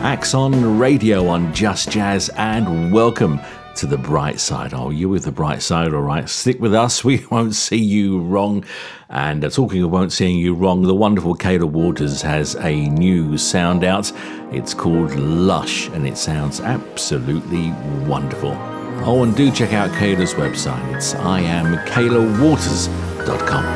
Axon Radio on Just Jazz, and welcome to the bright side. Oh, you're with the bright side, all right. Stick with us. We won't see you wrong. And talking of won't seeing you wrong, the wonderful Kayla Waters has a new sound out. It's called Lush, and it sounds absolutely wonderful. Oh, and do check out Kayla's website. It's IamKaylaWaters.com.